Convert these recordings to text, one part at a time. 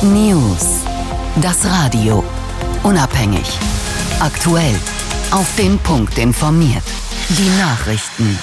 News. Das Radio. Unabhängig. Aktuell. Auf den Punkt informiert. Die Nachrichten.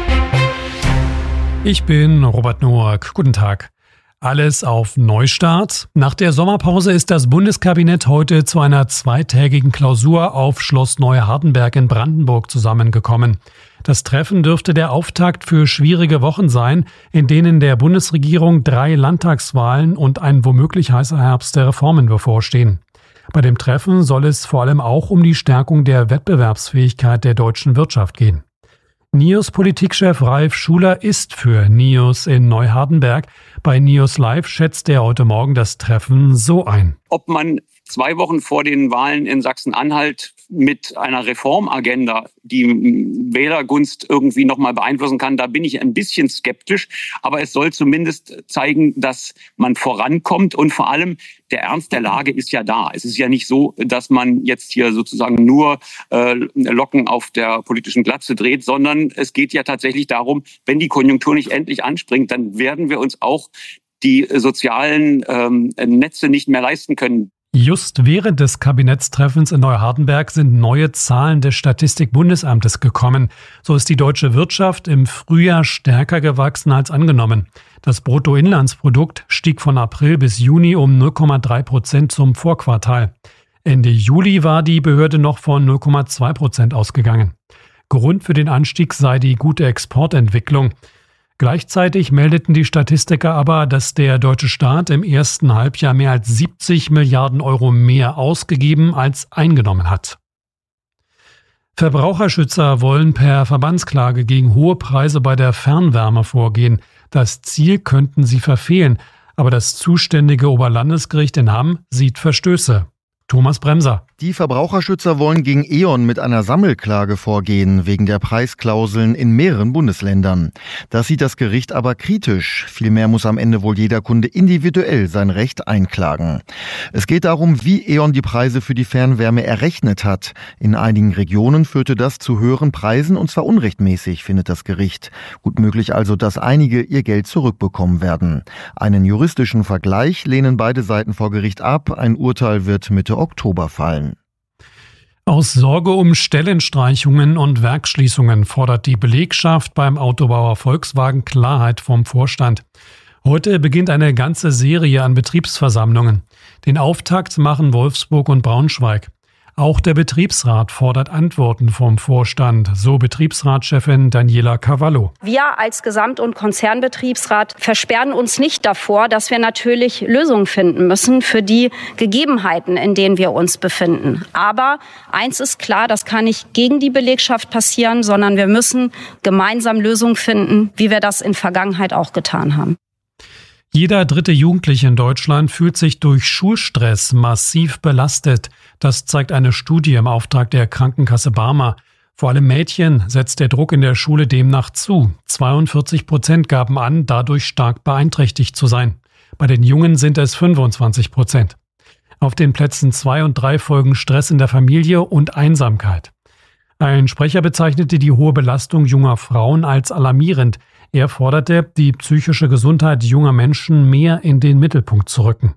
Ich bin Robert Noack. Guten Tag. Alles auf Neustart. Nach der Sommerpause ist das Bundeskabinett heute zu einer zweitägigen Klausur auf Schloss Neuhardenberg in Brandenburg zusammengekommen. Das Treffen dürfte der Auftakt für schwierige Wochen sein, in denen der Bundesregierung 3 Landtagswahlen und ein womöglich heißer Herbst der Reformen bevorstehen. Bei dem Treffen soll es vor allem auch um die Stärkung der Wettbewerbsfähigkeit der deutschen Wirtschaft gehen. NIOS-Politikchef Ralf Schuler ist für NIOS in Neuhardenberg. Bei NIOS Live schätzt er heute Morgen das Treffen so ein. Ob man 2 Wochen vor den Wahlen in Sachsen-Anhalt mit einer Reformagenda die Wählergunst irgendwie nochmal beeinflussen kann, da bin ich ein bisschen skeptisch. Aber es soll zumindest zeigen, dass man vorankommt und vor allem der Ernst der Lage ist ja da. Es ist ja nicht so, dass man jetzt hier sozusagen nur Locken auf der politischen Glatze dreht, sondern es geht ja tatsächlich darum, wenn die Konjunktur nicht endlich anspringt, dann werden wir uns auch die sozialen Netze nicht mehr leisten können. Just während des Kabinettstreffens in Neuhardenberg sind neue Zahlen des Statistikbundesamtes gekommen. So ist die deutsche Wirtschaft im Frühjahr stärker gewachsen als angenommen. Das Bruttoinlandsprodukt stieg von April bis Juni um 0,3% zum Vorquartal. Ende Juli war die Behörde noch von 0,2% ausgegangen. Grund für den Anstieg sei die gute Exportentwicklung. Gleichzeitig meldeten die Statistiker aber, dass der deutsche Staat im ersten Halbjahr mehr als 70 Milliarden Euro mehr ausgegeben als eingenommen hat. Verbraucherschützer wollen per Verbandsklage gegen hohe Preise bei der Fernwärme vorgehen. Das Ziel könnten sie verfehlen, aber das zuständige Oberlandesgericht in Hamm sieht Verstöße. Thomas Bremser. Die Verbraucherschützer wollen gegen E.ON mit einer Sammelklage vorgehen, wegen der Preisklauseln in mehreren Bundesländern. Das sieht das Gericht aber kritisch. Vielmehr muss am Ende wohl jeder Kunde individuell sein Recht einklagen. Es geht darum, wie E.ON die Preise für die Fernwärme errechnet hat. In einigen Regionen führte das zu höheren Preisen, und zwar unrechtmäßig, findet das Gericht. Gut möglich also, dass einige ihr Geld zurückbekommen werden. Einen juristischen Vergleich lehnen beide Seiten vor Gericht ab. Ein Urteil wird Mitte Oktober fallen. Aus Sorge um Stellenstreichungen und Werksschließungen fordert die Belegschaft beim Autobauer Volkswagen Klarheit vom Vorstand. Heute beginnt eine ganze Serie an Betriebsversammlungen. Den Auftakt machen Wolfsburg und Braunschweig. Auch der Betriebsrat fordert Antworten vom Vorstand, so Betriebsratschefin Daniela Cavallo. Wir als Gesamt- und Konzernbetriebsrat versperren uns nicht davor, dass wir natürlich Lösungen finden müssen für die Gegebenheiten, in denen wir uns befinden. Aber eins ist klar, das kann nicht gegen die Belegschaft passieren, sondern wir müssen gemeinsam Lösungen finden, wie wir das in Vergangenheit auch getan haben. Jeder 3. Jugendliche in Deutschland fühlt sich durch Schulstress massiv belastet. Das zeigt eine Studie im Auftrag der Krankenkasse Barmer. Vor allem Mädchen setzt der Druck in der Schule demnach zu. 42% gaben an, dadurch stark beeinträchtigt zu sein. Bei den Jungen sind es 25%. Auf den Plätzen 2 und 3 folgen Stress in der Familie und Einsamkeit. Ein Sprecher bezeichnete die hohe Belastung junger Frauen als alarmierend. Er forderte, die psychische Gesundheit junger Menschen mehr in den Mittelpunkt zu rücken.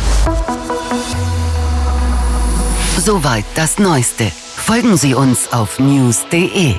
Soweit das Neueste. Folgen Sie uns auf news.de. news.de.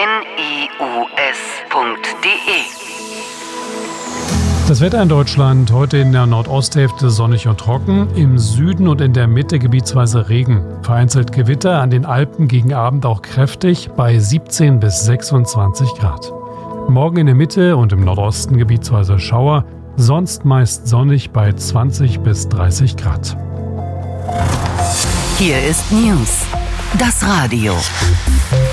Das Wetter in Deutschland heute in der Nordosthälfte sonnig und trocken, im Süden und in der Mitte gebietsweise Regen. Vereinzelt Gewitter, an den Alpen gegen Abend auch kräftig bei 17 bis 26 Grad. Morgen in der Mitte und im Nordosten gebietsweise Schauer, sonst meist sonnig bei 20 bis 30 Grad. Hier ist News, das Radio.